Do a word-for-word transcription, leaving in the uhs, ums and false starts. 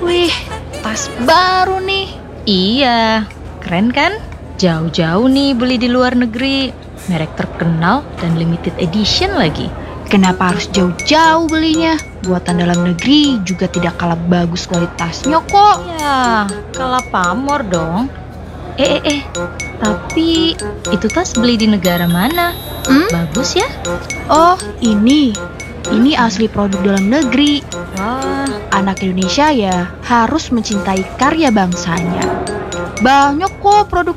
Wih, tas baru nih. Iya, keren kan? Jauh-jauh nih beli di luar negeri. Merek terkenal dan limited edition lagi. Kenapa harus jauh-jauh belinya? Buatan dalam negeri juga tidak kalah bagus kualitasnya kok. Ya, kalah pamor dong. Eh, eh, eh. Tapi itu tas beli di negara mana? Hmm? Bagus ya? Oh, ini. Ini asli produk dalam negeri. Wah, Anak Indonesia ya harus mencintai karya bangsanya. Banyak kok produk